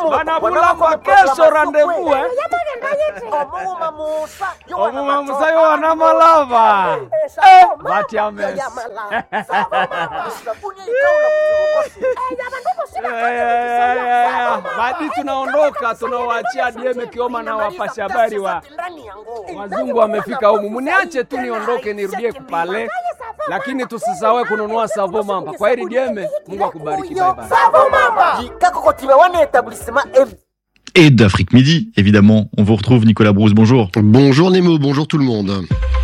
Banabula kwa kesho rendezvous Omuma musayo wana malava. Batiames. Badi tunaondoka, tunawaachia DM Kioma na wapasha habari wa wazungu wamefika humu. Muniache tu niondoke nirudie kupale. Lakini tusisahau kununua Savo Mamba. Kwa heri DM, Mungu akubariki. Bye bye. Savo Mamba. Et d'Afrique Midi, évidemment. On vous retrouve, Nicolas Brousse, bonjour. Bonjour Nemo, bonjour tout le monde.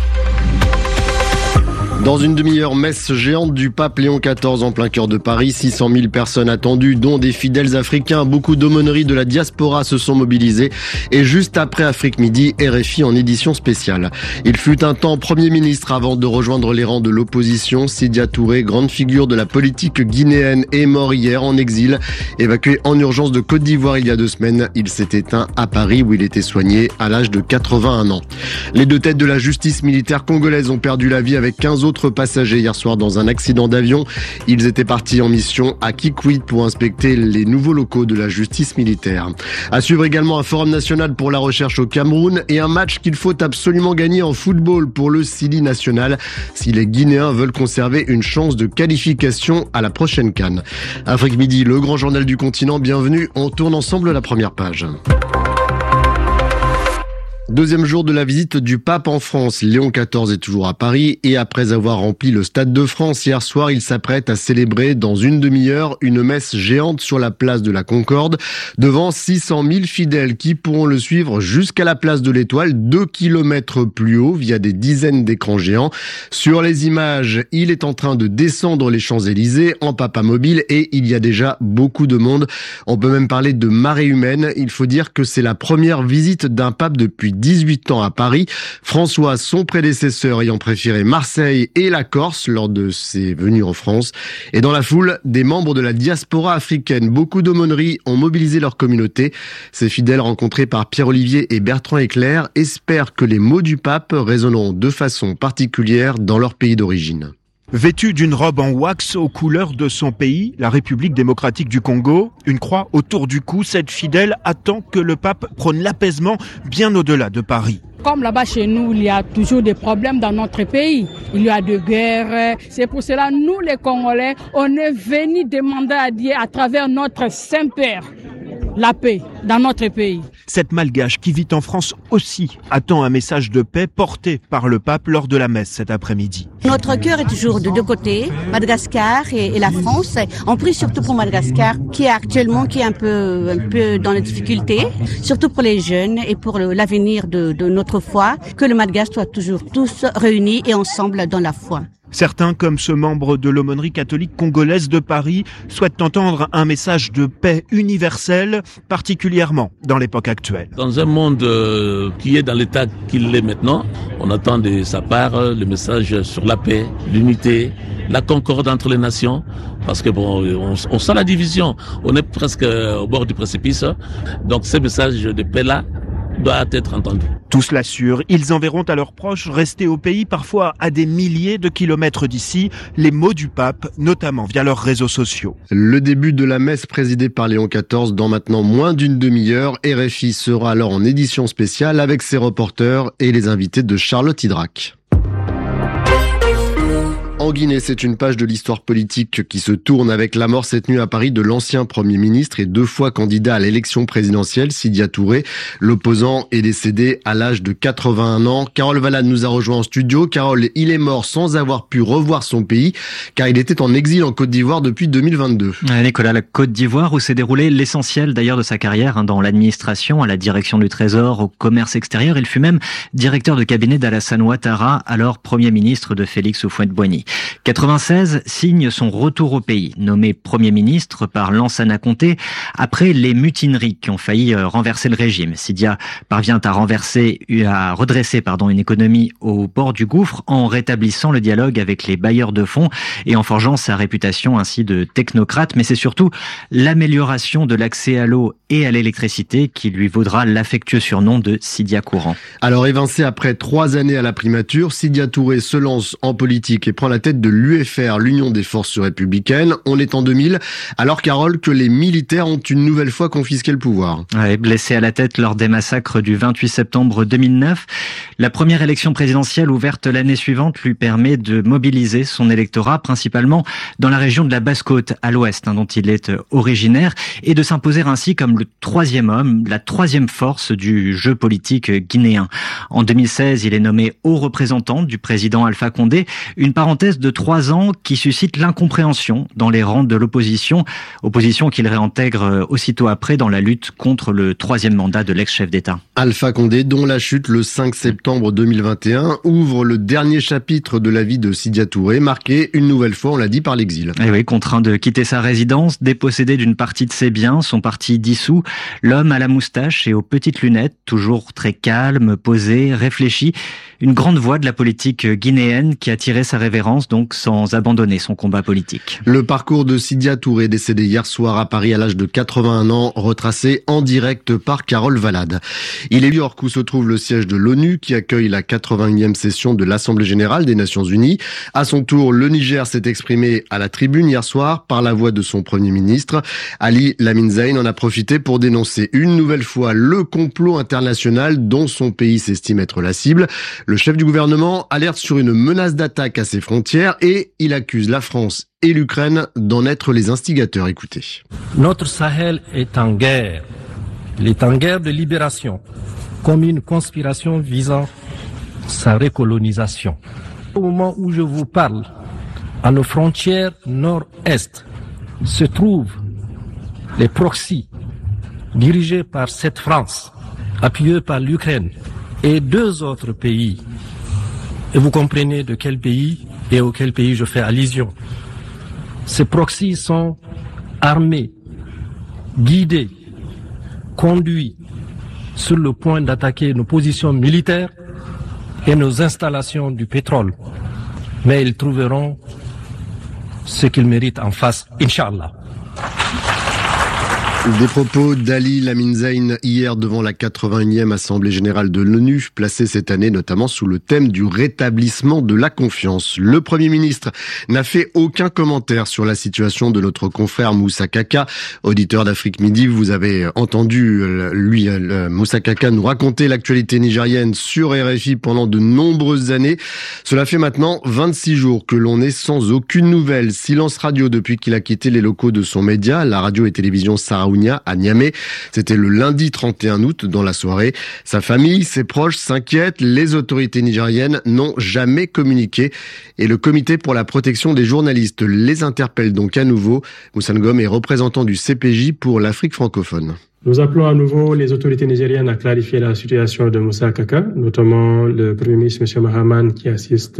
Dans une demi-heure, messe géante du pape Léon XIV en plein cœur de Paris. 600 000 personnes attendues, dont des fidèles africains. Beaucoup d'aumôneries de la diaspora se sont mobilisées. Et juste après Afrique Midi, RFI en édition spéciale. Il fut un temps Premier ministre avant de rejoindre les rangs de l'opposition. Sidya Touré, grande figure de la politique guinéenne, est mort hier en exil. Évacué en urgence de Côte d'Ivoire il y a 2 semaines, il s'est éteint à Paris où il était soigné à l'âge de 81 ans. Les 2 têtes de la justice militaire congolaise ont perdu la vie avec 15 autres passagers hier soir dans un accident d'avion. Ils étaient partis en mission à Kikwit pour inspecter les nouveaux locaux de la justice militaire. À suivre également un forum national pour la recherche au Cameroun et un match qu'il faut absolument gagner en football pour le Sili national si les Guinéens veulent conserver une chance de qualification à la prochaine CAN. Afrique Midi, le grand journal du continent, bienvenue. On tourne ensemble la première page. Deuxième jour de la visite du pape en France. Léon XIV est toujours à Paris et après avoir rempli le Stade de France hier soir, il s'apprête à célébrer dans une demi-heure une messe géante sur la place de la Concorde devant 600 000 fidèles qui pourront le suivre jusqu'à la place de l'Étoile, 2 kilomètres plus haut via des dizaines d'écrans géants. Sur les images, il est en train de descendre les Champs-Élysées en papamobile et il y a déjà beaucoup de monde. On peut même parler de marée humaine. Il faut dire que c'est la première visite d'un pape depuis 18 ans à Paris. François, son prédécesseur, ayant préféré Marseille et la Corse lors de ses venues en France. Et dans la foule, des membres de la diaspora africaine. Beaucoup d'aumôneries ont mobilisé leur communauté. Ces fidèles rencontrés par Pierre-Olivier et Bertrand Éclair espèrent que les mots du pape résonneront de façon particulière dans leur pays d'origine. Vêtu d'une robe en wax aux couleurs de son pays, la République démocratique du Congo, une croix autour du cou, cette fidèle attend que le pape prône l'apaisement bien au-delà de Paris. Comme là-bas chez nous, il y a toujours des problèmes dans notre pays. Il y a de guerres. C'est pour cela, nous les Congolais, on est venus demander à Dieu à travers notre Saint-Père la paix dans notre pays. Cette Malgache qui vit en France aussi attend un message de paix porté par le pape lors de la messe cet après-midi. Notre cœur est toujours de 2 côtés, Madagascar et la France. On prie surtout pour Madagascar qui est un peu dans les difficultés, surtout pour les jeunes et pour l'avenir de notre foi, que le Madagascar soit toujours tous réunis et ensemble dans la foi. Certains, comme ce membre de l'aumônerie catholique congolaise de Paris, souhaitent entendre un message de paix universelle, particulièrement dans l'époque actuelle. Dans un monde qui est dans l'état qu'il est maintenant, on attend de sa part le message sur la paix, l'unité, la concorde entre les nations, parce que on sent la division, on est presque au bord du précipice, donc ce message de paix-là doit être entendu. Tous l'assurent, ils enverront à leurs proches restés au pays, parfois à des milliers de kilomètres d'ici, les mots du pape, notamment via leurs réseaux sociaux. Le début de la messe présidée par Léon XIV dans maintenant moins d'une demi-heure. RFI sera alors en édition spéciale avec ses reporters et les invités de Charlotte Hydrac. En Guinée, c'est une page de l'histoire politique qui se tourne avec la mort cette nuit à Paris de l'ancien Premier ministre et 2 fois candidat à l'élection présidentielle, Sidya Touré. L'opposant est décédé à l'âge de 81 ans. Carole Valade nous a rejoint en studio. Carole, il est mort sans avoir pu revoir son pays car il était en exil en Côte d'Ivoire depuis 2022. Nicolas, la Côte d'Ivoire où s'est déroulé l'essentiel d'ailleurs de sa carrière dans l'administration, à la direction du Trésor, au commerce extérieur. Il fut même directeur de cabinet d'Alassane Ouattara, alors Premier ministre de Félix Houphouët-Boigny. 96 signe son retour au pays, nommé Premier ministre par Lansana Conté après les mutineries qui ont failli renverser le régime. Sidya parvient à redresser une économie au bord du gouffre en rétablissant le dialogue avec les bailleurs de fonds et en forgeant sa réputation ainsi de technocrate, mais c'est surtout l'amélioration de l'accès à l'eau et à l'électricité qui lui vaudra l'affectueux surnom de Sidya Courant. Alors évincé après 3 années à la primature, Sidya Touré se lance en politique et prend la tête de l'UFR, l'Union des forces républicaines. On est en 2000, alors Carole, que les militaires ont une nouvelle fois confisqué le pouvoir. Ouais, blessé à la tête lors des massacres du 28 septembre 2009, la première élection présidentielle ouverte l'année suivante lui permet de mobiliser son électorat, principalement dans la région de la Basse-Côte, à l'ouest, dont il est originaire, et de s'imposer ainsi comme le troisième homme, la troisième force du jeu politique guinéen. En 2016, il est nommé haut représentant du président Alpha Condé, une parenthèse de 3 ans qui suscite l'incompréhension dans les rangs de l'opposition, opposition qu'il réintègre aussitôt après dans la lutte contre le 3e mandat de l'ex-chef d'État. Alpha Condé, dont la chute le 5 septembre 2021 ouvre le dernier chapitre de la vie de Sidya Touré, marqué une nouvelle fois, on l'a dit, par l'exil. Et oui, contraint de quitter sa résidence, dépossédé d'une partie de ses biens, son parti dissous, l'homme à la moustache et aux petites lunettes, toujours très calme, posé, réfléchi, une grande voix de la politique guinéenne qui a tiré sa révérence, donc sans abandonner son combat politique. Le parcours de Sidya Touré, décédé hier soir à Paris à l'âge de 81 ans, retracé en direct par Carole Valade. Il est New York où se trouve le siège de l'ONU qui accueille la 81e session de l'Assemblée générale des Nations unies. À son tour, le Niger s'est exprimé à la tribune hier soir par la voix de son Premier ministre. Ali Lamine Zein en a profité pour dénoncer une nouvelle fois le complot international dont son pays s'estime être la cible. Le chef du gouvernement alerte sur une menace d'attaque à ses frontières et il accuse la France et l'Ukraine d'en être les instigateurs. Écoutez. Notre Sahel est en guerre. Il est en guerre de libération, comme une conspiration visant sa recolonisation. Au moment où je vous parle, à nos frontières nord-est se trouvent les proxys dirigés par cette France, appuyés par l'Ukraine et 2 autres pays. Et vous comprenez de quel pays et auquel pays je fais allusion. Ces proxys sont armés, guidés, conduits sur le point d'attaquer nos positions militaires et nos installations du pétrole. Mais ils trouveront ce qu'ils méritent en face, Inch'Allah. Des propos d'Ali Lamine Zein hier devant la 81e Assemblée générale de l'ONU, placée cette année notamment sous le thème du rétablissement de la confiance. Le Premier ministre n'a fait aucun commentaire sur la situation de notre confrère Moussa Kaka, auditeur d'Afrique Midi. Vous avez entendu Moussa Kaka nous raconter l'actualité nigérienne sur RFI pendant de nombreuses années. Cela fait maintenant 26 jours que l'on est sans aucune nouvelle. Silence radio depuis qu'il a quitté les locaux de son média, la radio et télévision Sahraoui à Niamey. C'était le lundi 31 août dans la soirée. Sa famille, ses proches s'inquiètent. Les autorités nigériennes n'ont jamais communiqué et le comité pour la protection des journalistes les interpelle donc à nouveau. Moussa Ngom est représentant du CPJ pour l'Afrique francophone. Nous appelons à nouveau les autorités nigériennes à clarifier la situation de Moussa Kaka, notamment le Premier ministre M. Mahaman qui assiste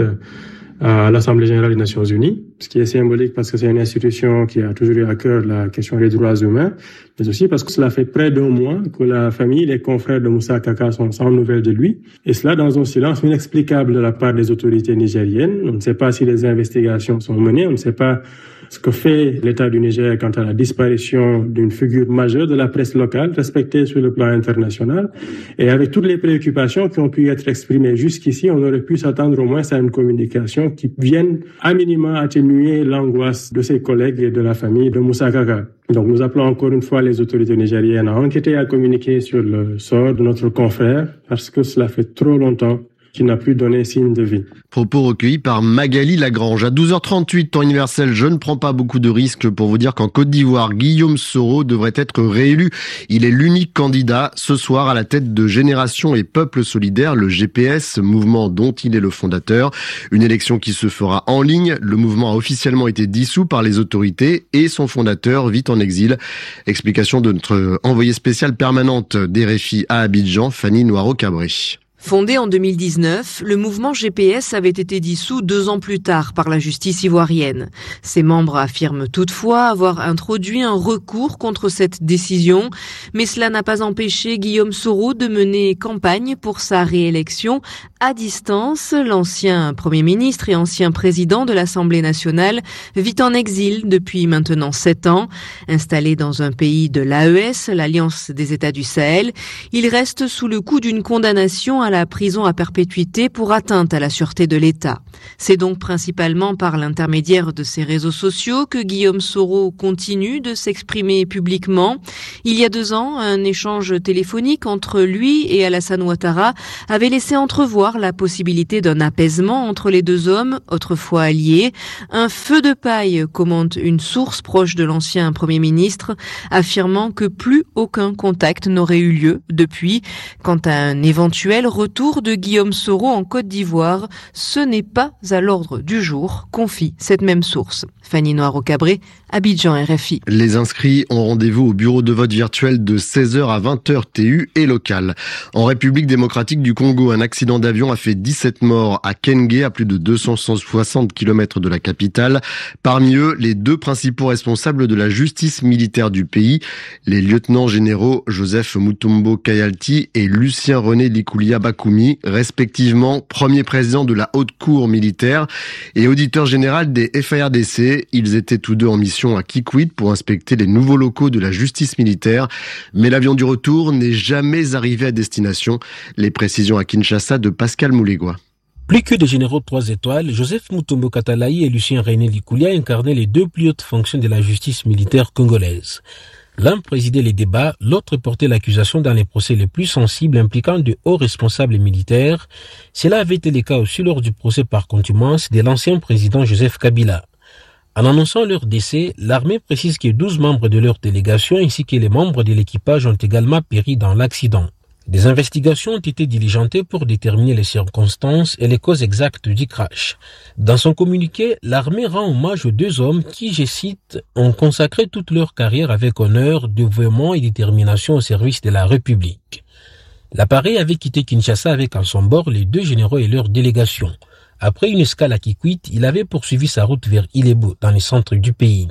à l'Assemblée générale des Nations unies, ce qui est symbolique parce que c'est une institution qui a toujours eu à cœur la question des droits humains, mais aussi parce que cela fait près d'1 mois que la famille, les confrères de Moussa Kaka sont sans nouvelles de lui, et cela dans un silence inexplicable de la part des autorités nigériennes. On ne sait pas si les investigations sont menées, on ne sait pas ce que fait l'État du Niger quant à la disparition d'une figure majeure de la presse locale, respectée sur le plan international. Et avec toutes les préoccupations qui ont pu être exprimées jusqu'ici, on aurait pu s'attendre au moins à une communication qui vienne à minima atténuer l'angoisse de ses collègues et de la famille de Moussa Kaka. Donc nous appelons encore une fois les autorités nigériennes à enquêter et à communiquer sur le sort de notre confrère, parce que cela fait trop longtemps qui n'a plus donné signe de vie. Propos recueillis par Magali Lagrange. À 12h38, temps universel, je ne prends pas beaucoup de risques pour vous dire qu'en Côte d'Ivoire, Guillaume Soro devrait être réélu. Il est l'unique candidat ce soir à la tête de Génération et Peuple Solidaire, le GPS, mouvement dont il est le fondateur. Une élection qui se fera en ligne. Le mouvement a officiellement été dissous par les autorités et son fondateur vit en exil. Explication de notre envoyée spéciale permanente d'RFI à Abidjan, Fanny Noiro-Cabré. Fondé en 2019, le mouvement GPS avait été dissous 2 ans plus tard par la justice ivoirienne. Ses membres affirment toutefois avoir introduit un recours contre cette décision, mais cela n'a pas empêché Guillaume Soro de mener campagne pour sa réélection à distance. L'ancien Premier ministre et ancien président de l'Assemblée nationale vit en exil depuis maintenant 7 ans. Installé dans un pays de l'AES, l'Alliance des États du Sahel, il reste sous le coup d'une condamnation à la prison à perpétuité pour atteinte à la sûreté de l'État. C'est donc principalement par l'intermédiaire de ses réseaux sociaux que Guillaume Soro continue de s'exprimer publiquement. Il y a 2 ans, un échange téléphonique entre lui et Alassane Ouattara avait laissé entrevoir la possibilité d'un apaisement entre les 2 hommes, autrefois alliés. Un feu de paille, commente une source proche de l'ancien Premier ministre, affirmant que plus aucun contact n'aurait eu lieu depuis. Quant à un éventuel retour de Guillaume Soro en Côte d'Ivoire, ce n'est pas à l'ordre du jour, confie cette même source. Fanny Noiro-Cabré, Abidjan, RFI. Les inscrits ont rendez-vous au bureau de vote virtuel de 16h à 20h TU et local. En République démocratique du Congo, un accident d'avion a fait 17 morts à Kenge, à plus de 260 km de la capitale. Parmi eux, les 2 principaux responsables de la justice militaire du pays, les lieutenants généraux Joseph Mutombo Kayalti et Lucien René Likoulia Bakoumi, respectivement premier président de la haute cour militaire et auditeur général des FARDC. Ils étaient tous 2 en mission à Kikwit pour inspecter les nouveaux locaux de la justice militaire. Mais l'avion du retour n'est jamais arrivé à destination. Les précisions à Kinshasa de Pascal Moulégois. Plus que des généraux de 3 étoiles, Joseph Mutombo Katalayi et Lucien René Likoulia incarnaient les 2 plus hautes fonctions de la justice militaire congolaise. L'un présidait les débats, l'autre portait l'accusation dans les procès les plus sensibles impliquant de hauts responsables militaires. Cela avait été le cas aussi lors du procès par contumace de l'ancien président Joseph Kabila. En annonçant leur décès, l'armée précise que 12 membres de leur délégation ainsi que les membres de l'équipage ont également péri dans l'accident. Des investigations ont été diligentées pour déterminer les circonstances et les causes exactes du crash. Dans son communiqué, l'armée rend hommage aux 2 hommes qui, je cite, ont consacré toute leur carrière avec honneur, dévouement et détermination au service de la République. L'appareil avait quitté Kinshasa avec en son bord les 2 généraux et leur délégation. Après une escale à Kikwit, il avait poursuivi sa route vers Ilebo, dans le centre du pays.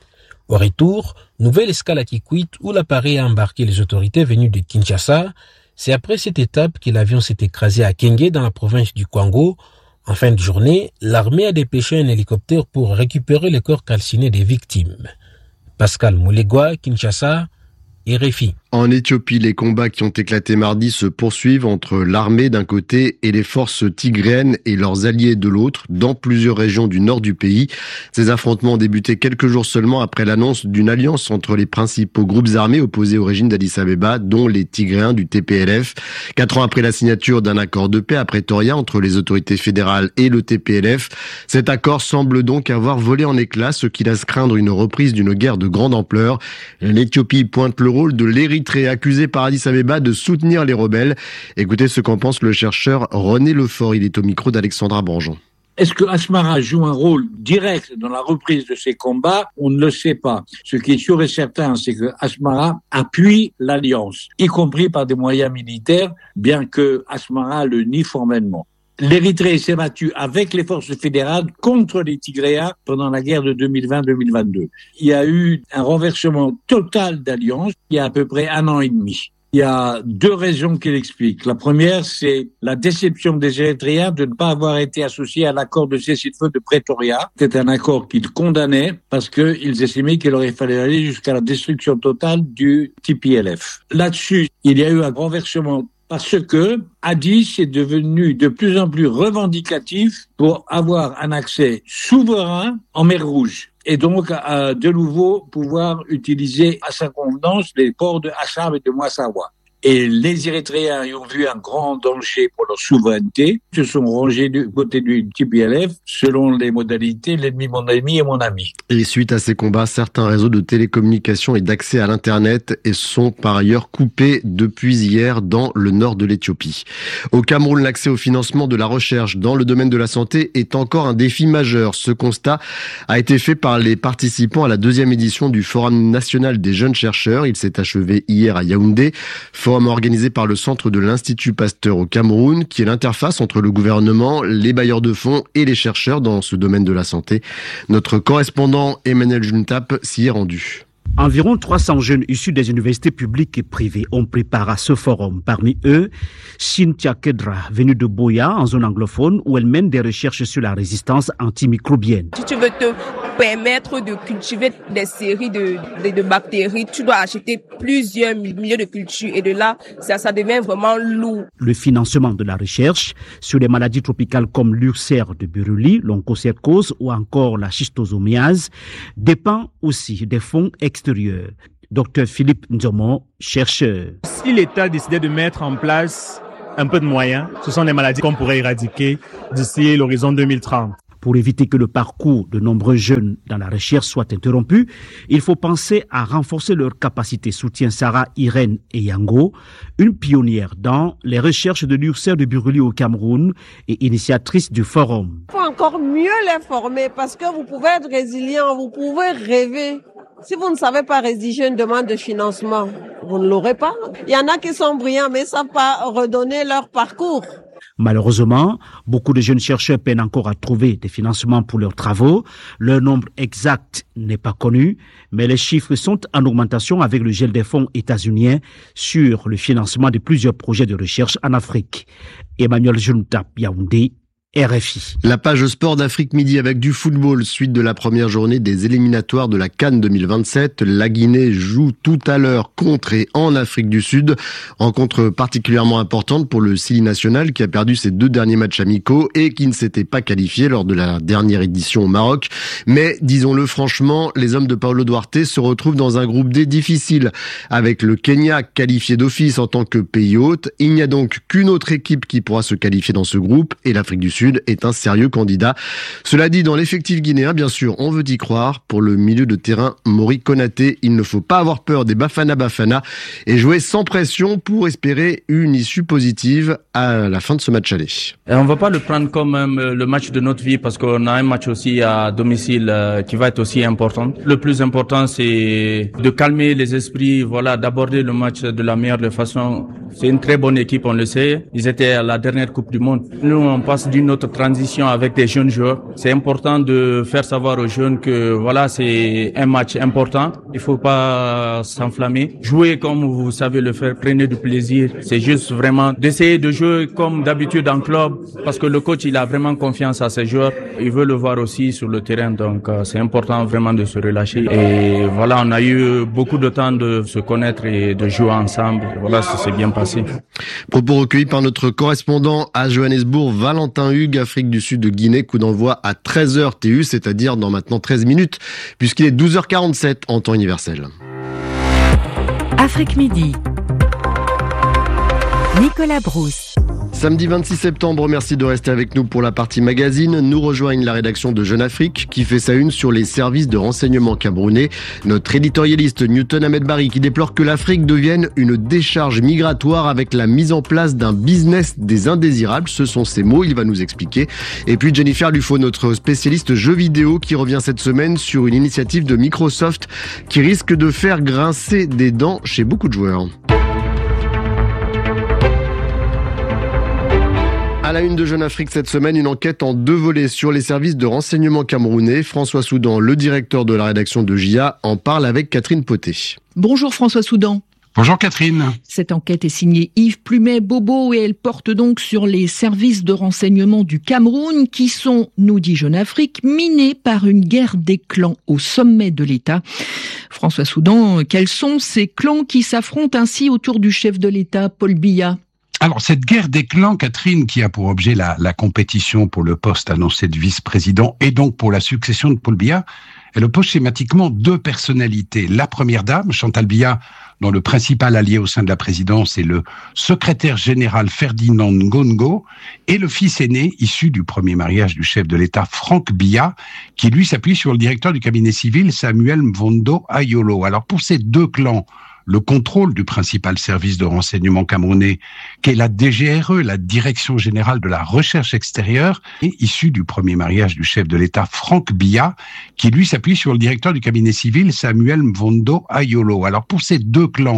Au retour, nouvelle escale à Kikwit où l'appareil a embarqué les autorités venues de Kinshasa. C'est après cette étape que l'avion s'est écrasé à Kenge dans la province du Kwango. En fin de journée, l'armée a dépêché un hélicoptère pour récupérer les corps calcinés des victimes. Pascal Moulégois, Kinshasa, RFI. En Éthiopie, les combats qui ont éclaté mardi se poursuivent entre l'armée d'un côté et les forces tigréennes et leurs alliés de l'autre, dans plusieurs régions du nord du pays. Ces affrontements ont débuté quelques jours seulement après l'annonce d'une alliance entre les principaux groupes armés opposés au régime d'Addis Abeba, dont les Tigréens du TPLF. 4 ans après la signature d'un accord de paix à Pretoria entre les autorités fédérales et le TPLF, cet accord semble donc avoir volé en éclats, ce qui laisse craindre une reprise d'une guerre de grande ampleur. L'Éthiopie pointe le rôle de l'Érythrée, accusé par Addis Abeba de soutenir les rebelles. Écoutez ce qu'en pense le chercheur René Lefort. Il est au micro d'Alexandra Branjon. Est-ce que Asmara joue un rôle direct dans la reprise de ces combats? On ne le sait pas. Ce qui est sûr et certain, c'est que Asmara appuie l'alliance, y compris par des moyens militaires, bien que Asmara le nie formellement. L'Érythrée s'est battue avec les forces fédérales contre les Tigréens pendant la guerre de 2020-2022. Il y a eu un renversement total d'alliance il y a à peu près 1 an et demi. Il y a 2 raisons qui l'expliquent. La première, c'est la déception des Érythréens de ne pas avoir été associés à l'accord de cessez-le-feu de Pretoria. C'était un accord qu'ils condamnaient parce qu'ils estimaient qu'il aurait fallu aller jusqu'à la destruction totale du TPLF. Là-dessus, il y a eu un renversement parce que Addis est devenu de plus en plus revendicatif pour avoir un accès souverain en mer Rouge et donc de nouveau pouvoir utiliser à sa convenance les ports de Assab et de Massawa. Et les Érythréens ayant vu un grand danger pour leur souveraineté, se sont rangés du côté du TPLF selon les modalités l'ennemi, mon ennemi et mon ami. Et suite à ces combats, certains réseaux de télécommunications et d'accès à l'Internet sont par ailleurs coupés depuis hier dans le nord de l'Éthiopie. Au Cameroun, l'accès au financement de la recherche dans le domaine de la santé est encore un défi majeur. Ce constat a été fait par les participants à la 2e édition du Forum national des jeunes chercheurs. Il s'est achevé hier à Yaoundé. Forum organisé par le Centre de l'Institut Pasteur au Cameroun, qui est l'interface entre le gouvernement, les bailleurs de fonds et les chercheurs dans ce domaine de la santé. Notre correspondant Emmanuel Juntap s'y est rendu. Environ 300 jeunes issus des universités publiques et privées ont pris part à ce forum. Parmi eux, Cynthia Kedra, venue de Boya, en zone anglophone, où elle mène des recherches sur la résistance antimicrobienne. Si tu veux te permettre de cultiver des séries de bactéries, tu dois acheter plusieurs milieux de culture et de là, ça devient vraiment lourd. Le financement de la recherche sur les maladies tropicales comme l'ulcère de Buruli, l'onchocercose ou encore la schistosomiase dépend aussi des fonds extérieurs. Dr Philippe Nzomo, chercheur. Si l'État décidait de mettre en place un peu de moyens, ce sont des maladies qu'on pourrait éradiquer d'ici l'horizon 2030. Pour éviter que le parcours de nombreux jeunes dans la recherche soit interrompu, il faut penser à renforcer leurs capacités, soutient Sarah Irène Eyango, une pionnière dans les recherches de l'ulcère de Buruli au Cameroun et initiatrice du forum. Il faut encore mieux les former parce que vous pouvez être résilient, vous pouvez rêver. Si vous ne savez pas rédiger une demande de financement, vous ne l'aurez pas. Il y en a qui sont brillants mais ne savent pas redonner leur parcours. Malheureusement, beaucoup de jeunes chercheurs peinent encore à trouver des financements pour leurs travaux. Leur nombre exact n'est pas connu, mais les chiffres sont en augmentation avec le gel des fonds états-uniens sur le financement de plusieurs projets de recherche en Afrique. Emmanuel Juntap, Yaoundé, RFI. La page sport d'Afrique Midi avec du football, suite de la première journée des éliminatoires de la CAN 2027. La Guinée joue tout à l'heure contre et en Afrique du Sud. Rencontre particulièrement importante pour le Sili national qui a perdu ses 2 derniers matchs amicaux et qui ne s'était pas qualifié lors de la dernière édition au Maroc. Mais disons-le franchement, les hommes de Paulo Duarte se retrouvent dans un groupe D difficile. Avec le Kenya qualifié d'office en tant que pays hôte, il n'y a donc qu'une autre équipe qui pourra se qualifier dans ce groupe et l'Afrique du Sud est un sérieux candidat. Cela dit, dans l'effectif guinéen, bien sûr, on veut y croire. Pour le milieu de terrain Mori Konaté, il ne faut pas avoir peur des Bafana et jouer sans pression pour espérer une issue positive à la fin de ce match aller. Et on ne va pas le prendre comme le match de notre vie parce qu'on a un match aussi à domicile qui va être aussi important. Le plus important, c'est de calmer les esprits, d'aborder le match de la meilleure façon. C'est une très bonne équipe, on le sait. Ils étaient à la dernière Coupe du Monde. Nous, on passe d'une autre transition avec des jeunes joueurs. C'est important de faire savoir aux jeunes que c'est un match important. Il faut pas s'enflammer. Jouer comme vous savez le faire, prenez du plaisir. C'est juste vraiment d'essayer de jouer comme d'habitude en club parce que le coach, il a vraiment confiance à ses joueurs. Il veut le voir aussi sur le terrain. Donc, c'est important vraiment de se relâcher. Et on a eu beaucoup de temps de se connaître et de jouer ensemble. Ça s'est bien passé. Propos recueillis par notre correspondant à Johannesburg, Valentin Hugues, Afrique du Sud de Guinée, coup d'envoi à 13h TU, c'est-à-dire dans maintenant 13 minutes, puisqu'il est 12h47 en temps universel. Afrique Midi. Nicolas Brousse. Samedi 26 septembre, merci de rester avec nous pour la partie magazine. Nous rejoignent la rédaction de Jeune Afrique qui fait sa une sur les services de renseignement camerounais. Notre éditorialiste Newton Ahmed Barry qui déplore que l'Afrique devienne une décharge migratoire avec la mise en place d'un business des indésirables. Ce sont ses mots, il va nous expliquer. Et puis Jennifer Lufo, notre spécialiste jeux vidéo qui revient cette semaine sur une initiative de Microsoft qui risque de faire grincer des dents chez beaucoup de joueurs. À la une de Jeune Afrique cette semaine, une enquête en 2 volets sur les services de renseignement camerounais. François Soudan, le directeur de la rédaction de JA, en parle avec Catherine Poté. Bonjour François Soudan. Bonjour Catherine. Cette enquête est signée Yves Plumet-Bobo et elle porte donc sur les services de renseignement du Cameroun qui sont, nous dit Jeune Afrique, minés par une guerre des clans au sommet de l'État. François Soudan, quels sont ces clans qui s'affrontent ainsi autour du chef de l'État, Paul Biya ? Alors, cette guerre des clans, Catherine, qui a pour objet la compétition pour le poste annoncé de vice-président et donc pour la succession de Paul Biya, elle oppose schématiquement 2 personnalités. La première dame, Chantal Biya, dont le principal allié au sein de la présidence est le secrétaire général Ferdinand Ngongo, et le fils aîné, issu du premier mariage du chef de l'État, Franck Biya, qui lui s'appuie sur le directeur du cabinet civil, Samuel Mvondo Ayolo. Alors, pour ces 2 clans, le contrôle du principal service de renseignement camerounais, qu'est la DGRE, la Direction Générale de la Recherche Extérieure, est issu du premier mariage du chef de l'État, Franck Biya, qui lui s'appuie sur le directeur du cabinet civil, Samuel Mvondo Ayolo. Alors pour ces 2 clans,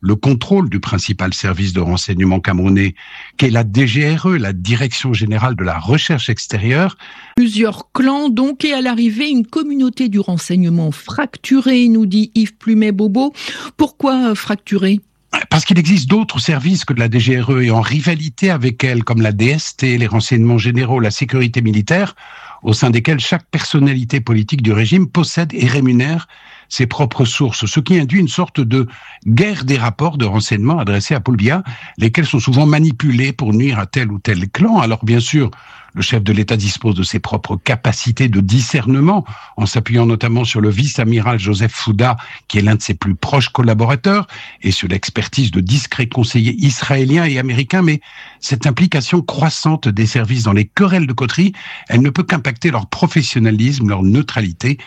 le contrôle du principal service de renseignement camerounais, qu'est la DGRE, la Direction Générale de la Recherche Extérieure. Plusieurs clans donc, et à l'arrivée, une communauté du renseignement fracturée, nous dit Yves Plumet-Bobo. Pourquoi fracturée ? Parce qu'il existe d'autres services que de la DGRE et en rivalité avec elle, comme la DST, les renseignements généraux, la sécurité militaire, au sein desquels chaque personnalité politique du régime possède et rémunère ses propres sources, ce qui induit une sorte de guerre des rapports de renseignement adressés à Paul Biya, lesquels sont souvent manipulés pour nuire à tel ou tel clan. Alors bien sûr, le chef de l'État dispose de ses propres capacités de discernement, en s'appuyant notamment sur le vice-amiral Joseph Fouda, qui est l'un de ses plus proches collaborateurs, et sur l'expertise de discrets conseillers israéliens et américains. Mais cette implication croissante des services dans les querelles de coterie, elle ne peut qu'impacter leur professionnalisme, leur neutralité